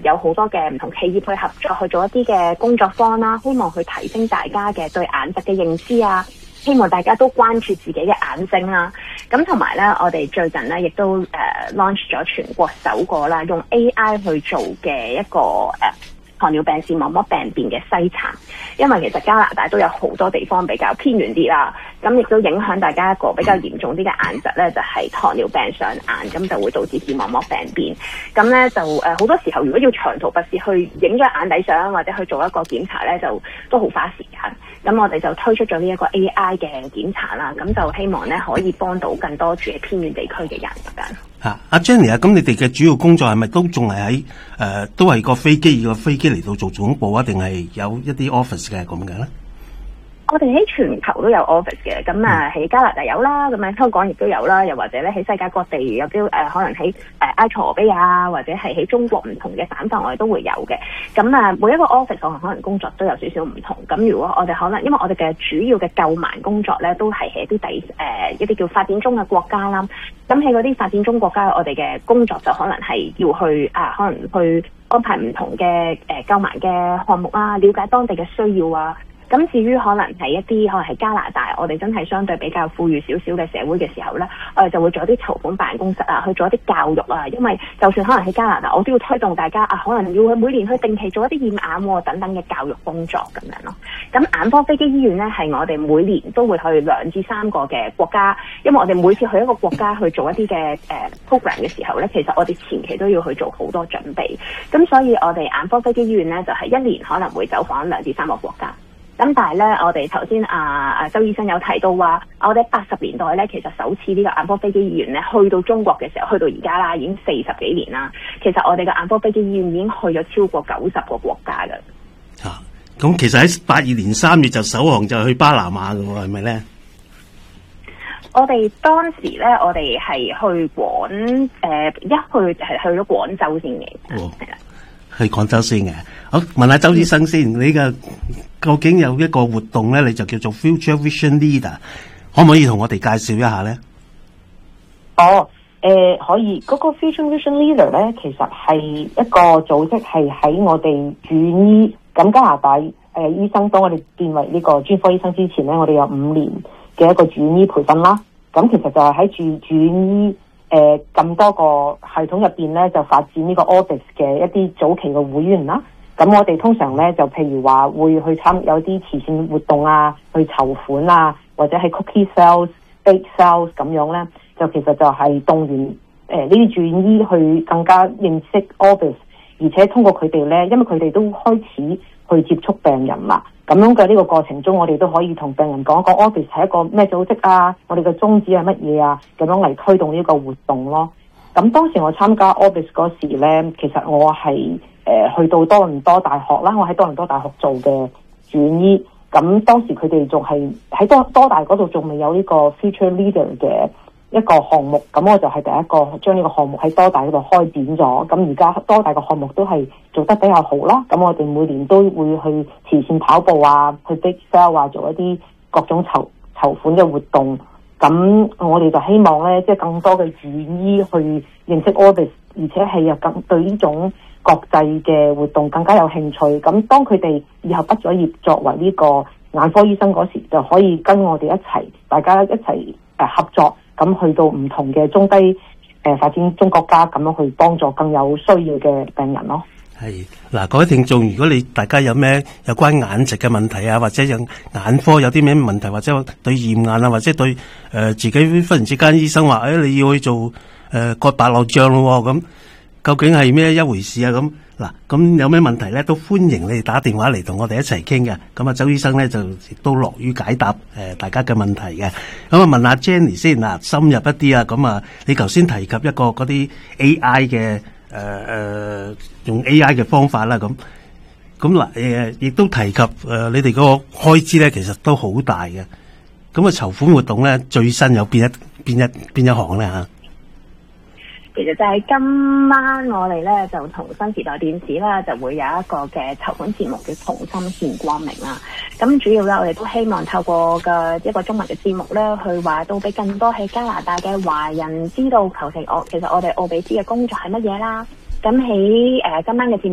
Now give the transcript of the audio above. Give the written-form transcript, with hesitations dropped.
有好多嘅唔同企業去合作去做一啲嘅工作坊啦，希望去提升大家嘅對眼疾嘅認知啊，希望大家都關注自己嘅眼睛啦。咁同埋咧，我哋最近咧亦都launch 咗全國首個啦，用 AI 去做嘅一個糖尿病視網膜病變嘅篩查，因為其實加拿大都有好多地方比較偏遠啲啦，咁亦都影響大家一個比較嚴重啲嘅眼疾咧，就係糖尿病上眼，咁就會導致視網膜病變。咁咧就好多時候，如果要長途跋涉去影咗眼底相或者去做一個檢查咧，就都好花時間。咁我哋就推出咗呢一個 AI 嘅檢查啦，咁就希望咧可以幫到更多住喺偏遠地區嘅人咁樣。 阿 Jenny 啊，咁你哋嘅主要工作係咪都仲係喺都係個飛機嚟到做總部啊？定係有一啲 office 嘅咁嘅咧？ 我哋喺全球都有 office 嘅，咁喺加拿大有啦，咁喺香港亦都有啦，又或者咧喺世界各地有啲可能喺埃塞俄比亞或者係喺中國唔同嘅省份，我哋都會有嘅。咁每一個 office 可能工作都有少少唔同。咁如果我哋可能因為我哋嘅主要嘅購買工作咧，都係喺一啲叫發展中嘅國家啦。咁喺嗰啲發展中國家，我哋嘅工作就可能係要去可能去安排唔同嘅購買嘅項目啊，了解當地嘅需要啊。咁至於可能係一啲可能係加拿大，我哋真係相對比較富裕少少嘅社會嘅時候咧，我哋就會做一啲籌款辦公室啊，去做一啲教育啊。因為就算可能喺加拿大，我都要推動大家可能要去每年去定期做一啲驗眼等等嘅教育工作咁樣咯。咁眼科飛機醫院咧係我哋每年都會去2至3個嘅國家，因為我哋每次去一個國家去做一啲嘅program 嘅時候咧，其實我哋前期都要去做好多準備。咁所以我哋眼科飛機醫院咧就係一年可能會走訪2至3個國家。咁但係咧，我哋頭先周醫生有提到話，我哋80年代咧，其實首次呢個眼科飛機醫院咧去到中國嘅時候，去到而家啦，已經40幾年啦。其實我哋嘅眼科飛機醫院已經去咗超過90個國家㗎。 咁其實喺82年3月就首航就去巴拿馬㗎喎，係咪咧？ 我哋當時咧，我哋係去一去係去咗廣州先嘅，係啦。 去廣州先嘅，好問下周醫生先，你嘅究竟有一個活動咧，你就叫做 Future Vision Leader， 可唔可以同我哋介紹一下咧？ 可以。嗰個 Future Vision Leader 咧，其實係一個組織，係喺我哋住院醫咁加拿大醫生當我哋變為呢個專科醫生之前咧，我哋有5年嘅一個住院醫培訓啦。咁其實就係喺住院醫咁多個系統入邊咧，就發展呢個 Orbis 嘅一啲早期嘅會員啦。咁我哋通常咧就譬如話會去有啲慈善活動啊，去籌款啊，或者係 cookie sales、bake sales 咁樣咧，就其實就係動員呢啲住院醫去更加認識 Orbis， 而且通過佢哋咧，因為佢哋都開始去接觸病人啦。咁樣嘅呢個過程中，我哋都可以同病人講Orbis 係一個咩組織啊，我哋嘅宗旨係乜嘢啊，咁樣嚟推動呢個活動咯。咁當時我參加 Orbis 嗰時咧，其實我係去到多倫多大學啦，我喺多倫多大學做嘅住院醫。咁當時佢哋仲係喺多大嗰度仲未有呢個 Future Leader 嘅一個項目，咁我就係第一個將呢個項目喺多大嗰度開展咗。咁而家多大嘅項目都係做得比較好啦。咁我哋每年都會去慈善跑步啊，去 bake sale 啊，做一啲各種籌款嘅活動。咁我哋就希望咧，即係更多嘅住院醫去認識 Orbis， 而且係又更對呢種國際嘅活動更加有興趣。咁當佢哋以後畢咗業作為呢個眼科醫生嗰時，就可以跟我哋一齊，大家一齊合作，咁去到唔同嘅中低發展中國家，咁樣去幫助更有需要嘅病人咯。 係嗱，各位聽眾，如果大家有咩有關眼疾嘅問題啊，或者有眼科有啲咩問題，或者對驗眼啊，或者對自己忽然之間醫生話你要去做割白內障咯，咁究竟係咩一回事啊？咁嗱，咁有咩問題咧，都歡迎你哋打電話嚟同我哋一齊傾嘅。咁啊，周醫生咧就亦都樂於解答大家嘅問題嘅。咁啊，問下 Jenny 先嗱，深入一啲啊。咁啊，你頭先提及一個嗰啲 AI 嘅用 AI 嘅方法啦，咁嗱亦都提及你哋嗰個開支咧，其實都好大嘅。咁啊，籌款活動咧最新有邊一項咧嚇？ 其實就係今晚我哋咧就同新時代電視啦，就會有一個嘅籌款節目叫同心獻光明啦。咁主要咧，我哋都希望透過嘅一個中文嘅節目咧，去話到俾更多喺加拿大嘅華人知道，其實我哋奧比斯嘅工作係乜嘢啦。咁喺今晚嘅節目